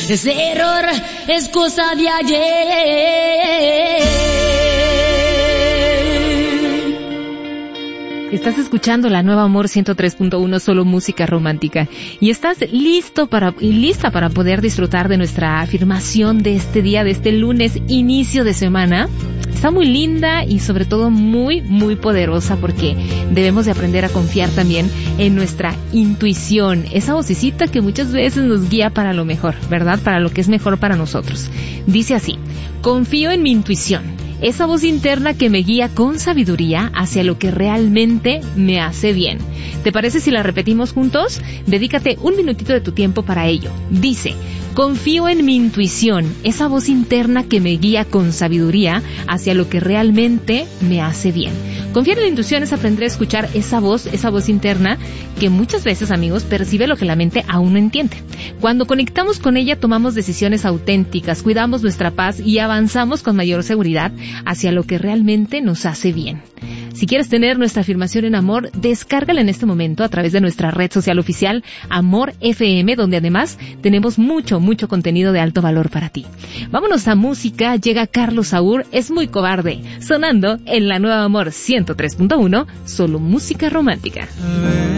Ese error es cosa de ayer. Estás escuchando la Nueva Amor 103.1, solo música romántica. Y estás lista para poder disfrutar de nuestra afirmación de este día, de este lunes, inicio de semana. Está muy linda y sobre todo muy, muy poderosa, porque debemos de aprender a confiar también en nuestra intuición. Esa vocecita que muchas veces nos guía para lo mejor, ¿verdad? Para lo que es mejor para nosotros. Dice así: confío en mi intuición. Esa voz interna que me guía con sabiduría hacia lo que realmente me hace bien. ¿Te parece si la repetimos juntos? Dedícate un minutito de tu tiempo para ello. Dice: confío en mi intuición, esa voz interna que me guía con sabiduría hacia lo que realmente me hace bien. Confiar en la intuición es aprender a escuchar esa voz interna que muchas veces, amigos, percibe lo que la mente aún no entiende. Cuando conectamos con ella, tomamos decisiones auténticas, cuidamos nuestra paz y avanzamos con mayor seguridad hacia lo que realmente nos hace bien. Si quieres tener nuestra afirmación en amor, descárgala en este momento a través de nuestra red social oficial Amor FM, donde además tenemos mucho contenido de alto valor para ti. Vámonos a música. Llega Carlos Saúl, Es muy cobarde, sonando en la Nueva Amor 103.1, solo música romántica.